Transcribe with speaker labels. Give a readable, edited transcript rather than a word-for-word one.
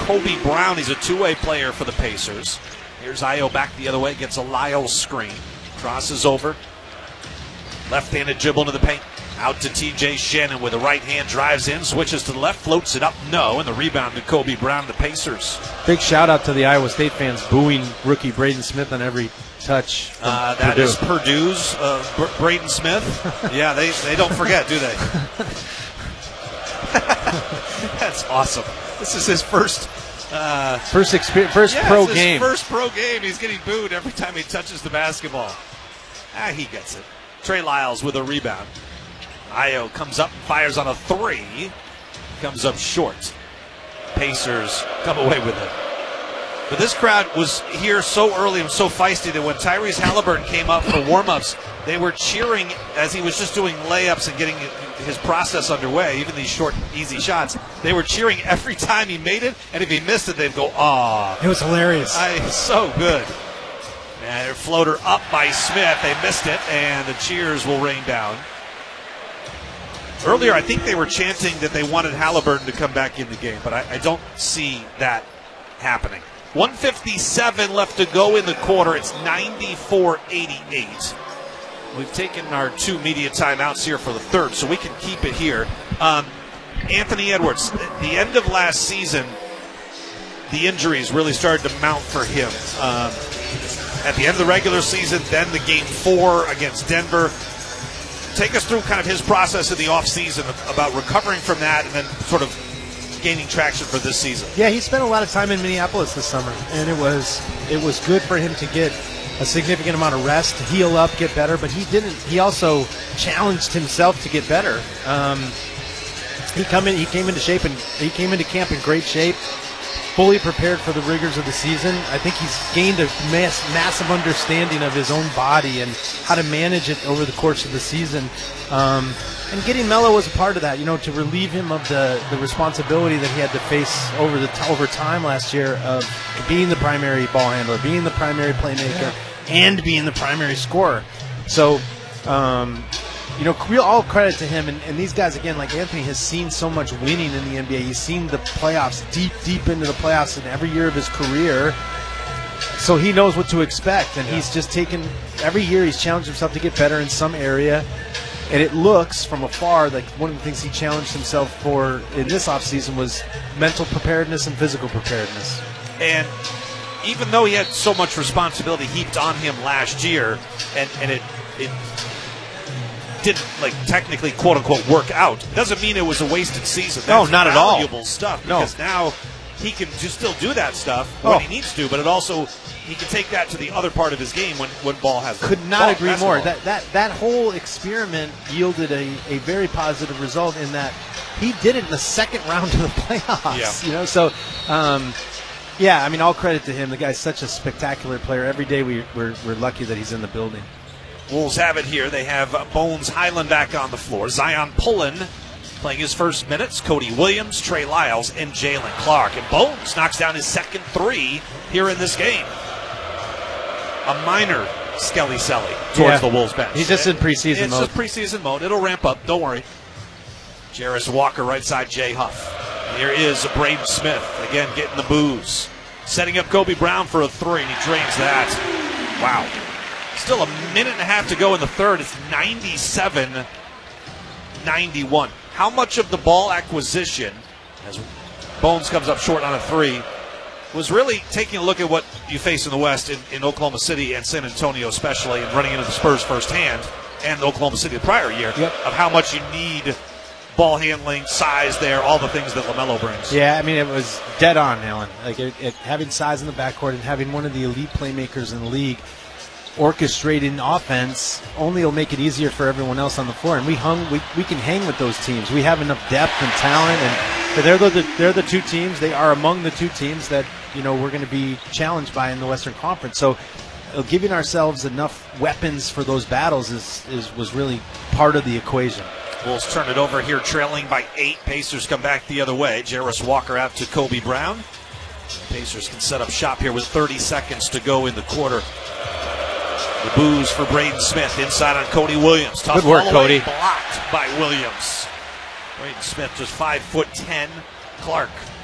Speaker 1: Kobe Brown. He's a two-way player for the Pacers. Here's Ayo back the other way, gets a Lyles screen. Crosses over. Left-handed dribble into the paint. Out to TJ Shannon with a right hand, drives in, switches to the left, floats it up, no, and the rebound to Kobe Brown, the Pacers.
Speaker 2: Big shout out to the Iowa State fans booing rookie Braden Smith on every touch.
Speaker 1: That is Purdue's Braden Smith. Yeah, they don't forget, do they? That's awesome. This is his first
Speaker 2: pro game.
Speaker 1: First pro game. He's getting booed every time he touches the basketball. He gets it. Trey Lyles with a rebound. Ayo comes up and fires on a three. Comes up short. Pacers come away with it. But this crowd was here so early and so feisty that when Tyrese Halliburton came up for warm-ups, they were cheering as he was just doing layups and getting his process underway, even these short, easy shots. They were cheering every time he made it, and if he missed it, they'd go, "Aw."
Speaker 3: It was hilarious.
Speaker 1: So good. And a floater up by Smith. They missed it, and the cheers will rain down. Earlier, I think they were chanting that they wanted Halliburton to come back in the game, but I don't see that happening. 1:57 left to go in the quarter. It's 94-88. We've taken our 2 media timeouts here for the third, so we can keep it here. Anthony Edwards, the end of last season, the injuries really started to mount for him. At the end of the regular season, then the game 4 against Denver. Take us through kind of his process in the offseason about recovering from that and then sort of gaining traction for this season.
Speaker 3: Yeah, he spent a lot of time in Minneapolis this summer, and it was good for him to get a significant amount of rest, to heal up, get better, but he also challenged himself to get better. He came into shape, and he came into camp in great shape, fully prepared for the rigors of the season. I think he's gained a massive understanding of his own body and how to manage it over the course of the season. And getting Melo was a part of that, to relieve him of the responsibility that he had to face over time last year of being the primary ball handler, being the primary playmaker, and being the primary scorer. So, real all credit to him. And these guys, again, like Anthony, has seen so much winning in the NBA. He's seen the playoffs, deep into the playoffs in every year of his career. So he knows what to expect. And he's just every year he's challenged himself to get better in some area. And it looks from afar like one of the things he challenged himself for in this offseason was mental preparedness and physical preparedness.
Speaker 1: And even though he had so much responsibility heaped on him last year, and it didn't technically quote unquote work out, doesn't mean it was a wasted season. That's
Speaker 2: not at all.
Speaker 1: Valuable stuff, because now he can just still do that stuff when he needs to, but it also he can take that to the other part of his game when ball has.
Speaker 3: Could not agree more. That whole experiment yielded a very positive result in that he did it in the second round of the playoffs.
Speaker 1: Yeah.
Speaker 3: So all credit to him. The guy's such a spectacular player. Every day we're lucky that he's in the building.
Speaker 1: Wolves have it here. They have Bones Highland back on the floor. Zion Pullen playing his first minutes. Cody Williams, Trey Lyles, and Jalen Clark. And Bones knocks down his second 3 here in this game. A minor Skelly towards the Wolves bench.
Speaker 3: He's just in preseason mode.
Speaker 1: It's just preseason mode. It'll ramp up. Don't worry. Jarris Walker right side Jay Huff. Here is Braden Smith. Again, getting the boos. Setting up Kobe Brown for a 3, and he drains that. Wow. Still a minute and a half to go in the third. It's 97-91. How much of the ball acquisition, as Bones comes up short on a 3, was really taking a look at what you face in the West in Oklahoma City and San Antonio especially, and running into the Spurs firsthand, and Oklahoma City the prior year, of how much you need ball handling, size there, all the things that LaMelo brings.
Speaker 3: Yeah, it was dead on, Alan. Having size in the backcourt and having one of the elite playmakers in the league orchestrating offense only will make it easier for everyone else on the floor. And we can hang with those teams. We have enough depth and talent, and they're the 2 teams. They are among the 2 teams that we're going to be challenged by in the Western Conference. So giving ourselves enough weapons for those battles was really part of the equation.
Speaker 1: Wolves turn it over here, trailing by 8. Pacers come back the other way. Jarris Walker out to Kobe Brown. Pacers can set up shop here with 30 seconds to go in the quarter. The boos for Braden Smith inside on Cody Williams. Tough
Speaker 2: Good work,
Speaker 1: Cody.
Speaker 2: Cody.
Speaker 1: Blocked by Williams. Braden Smith just 5'10". Clark